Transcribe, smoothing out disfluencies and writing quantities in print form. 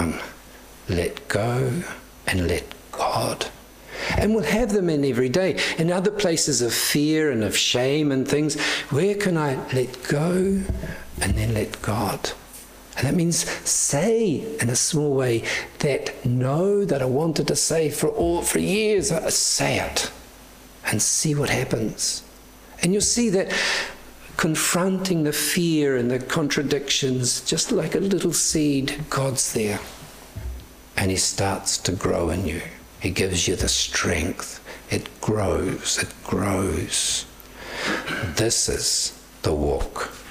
time. Let go and let God. And we'll have them in every day. In other places of fear and of shame and things, where can I let go and then let God? And that means say in a small way that no that I wanted to say for years. Say it and see what happens. And you'll see that confronting the fear and the contradictions, just like a little seed, God's there. And he starts to grow in you. He gives you the strength. It grows. It grows. This is the walk.